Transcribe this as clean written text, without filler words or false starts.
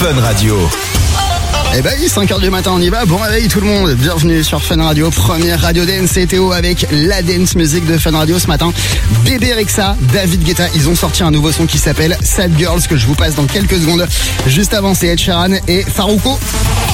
Fun Radio. Eh ben oui, 5h du matin, on y va. Bon réveil tout le monde. Bienvenue sur Fun Radio, première radio dance et Théo avec la dance music de Fun Radio ce matin. Bébé Rexha, David Guetta, ils ont sorti un nouveau son qui s'appelle Sad Girls que je vous passe dans quelques secondes. Juste avant, c'est Ed Sheeran et Farouko.